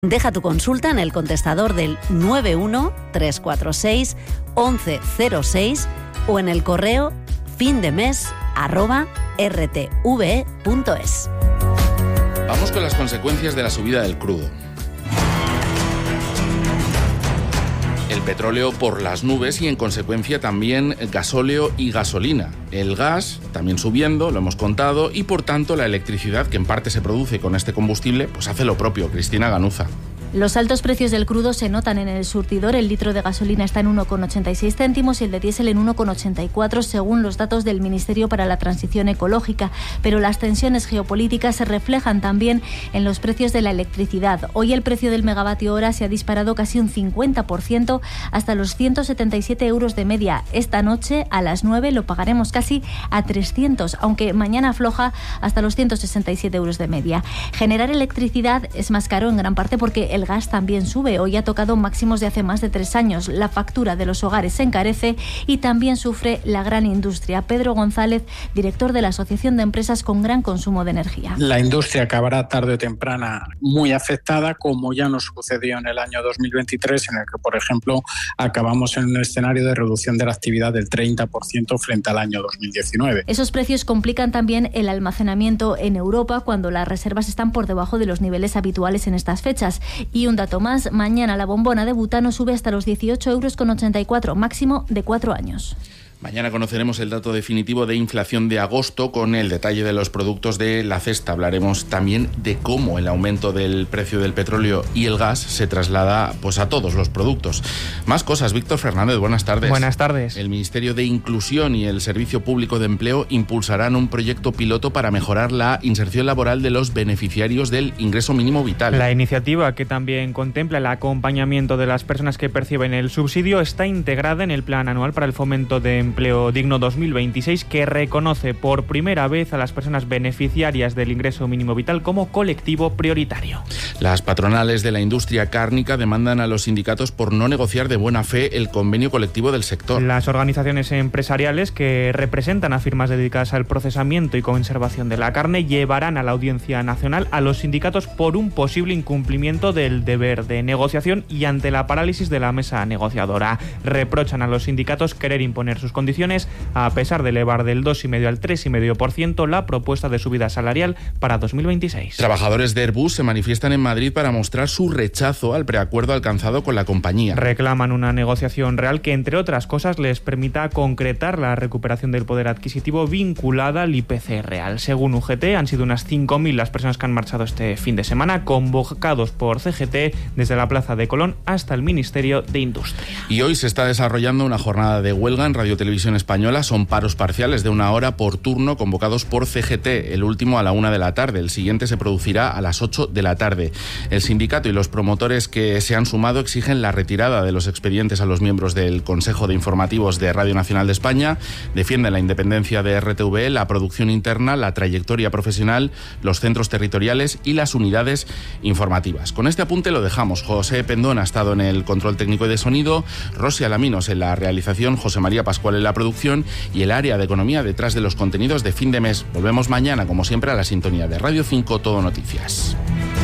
Deja tu consulta en el contestador del 91-346-1106 o en el correo findemes@rtve.es. Vamos con las consecuencias de la subida del crudo. El petróleo por las nubes y, en consecuencia, también gasóleo y gasolina. El gas también subiendo, lo hemos contado, y por tanto la electricidad, que en parte se produce con este combustible, pues hace lo propio. Cristina Ganuza. Los altos precios del crudo se notan en el surtidor. El litro de gasolina está en 1,86 céntimos y el de diésel en 1,84, según los datos del Ministerio para la Transición Ecológica. Pero las tensiones geopolíticas se reflejan también en los precios de la electricidad. Hoy el precio del megavatio hora se ha disparado casi un 50% hasta los 177 euros de media. Esta noche, a las 9, lo pagaremos casi a 300, aunque mañana afloja hasta los 167 euros de media. Generar electricidad es más caro en gran parte porque el gas también sube. Hoy ha tocado máximos de hace más de 3 años. La factura de los hogares se encarece y también sufre la gran industria. Pedro González, director de la Asociación de Empresas con Gran Consumo de Energía. La industria acabará tarde o temprana muy afectada, como ya nos sucedió en el año 2023, en el que, por ejemplo, acabamos en un escenario de reducción de la actividad del 30% frente al año 2019. Esos precios complican también el almacenamiento en Europa cuando las reservas están por debajo de los niveles habituales en estas fechas. Y un dato más, mañana la bombona de butano sube hasta los 18,84 euros, máximo de 4 años. Mañana conoceremos el dato definitivo de inflación de agosto con el detalle de los productos de la cesta. Hablaremos también de cómo el aumento del precio del petróleo y el gas se traslada pues a todos los productos. Más cosas. Víctor Fernández, buenas tardes. Buenas tardes. El Ministerio de Inclusión y el Servicio Público de Empleo impulsarán un proyecto piloto para mejorar la inserción laboral de los beneficiarios del ingreso mínimo vital. La iniciativa, que también contempla el acompañamiento de las personas que perciben el subsidio, está integrada en el Plan Anual para el Fomento de Empleo Digno 2026, que reconoce por primera vez a las personas beneficiarias del ingreso mínimo vital como colectivo prioritario. Las patronales de la industria cárnica demandan a los sindicatos por no negociar de buena fe el convenio colectivo del sector. Las organizaciones empresariales que representan a firmas dedicadas al procesamiento y conservación de la carne llevarán a la Audiencia Nacional a los sindicatos por un posible incumplimiento del deber de negociación y ante la parálisis de la mesa negociadora. Reprochan a los sindicatos querer imponer sus condiciones, a pesar de elevar del 2,5 al 3,5% la propuesta de subida salarial para 2026. Trabajadores de Airbus se manifiestan en Madrid para mostrar su rechazo al preacuerdo alcanzado con la compañía. Reclaman una negociación real que, entre otras cosas, les permita concretar la recuperación del poder adquisitivo vinculada al IPC real. Según UGT, han sido unas 5.000 las personas que han marchado este fin de semana, convocados por CGT desde la Plaza de Colón hasta el Ministerio de Industria. Y hoy se está desarrollando una jornada de huelga en Radio Televisión Española. Son paros parciales de 1 hora por turno convocados por CGT, el último a la 1 de la tarde, el siguiente se producirá a las 8 de la tarde. El sindicato y los promotores que se han sumado exigen la retirada de los expedientes a los miembros del Consejo de Informativos de Radio Nacional de España, defienden la independencia de RTV, la producción interna, la trayectoria profesional, los centros territoriales y las unidades informativas. Con este apunte lo dejamos. José Pendón ha estado en el control técnico y de sonido, Rosy Alaminos en la realización, José María Pascual en la producción y el área de economía detrás de los contenidos de fin de mes. Volvemos mañana, como siempre, a la sintonía de Radio 5 Todo Noticias.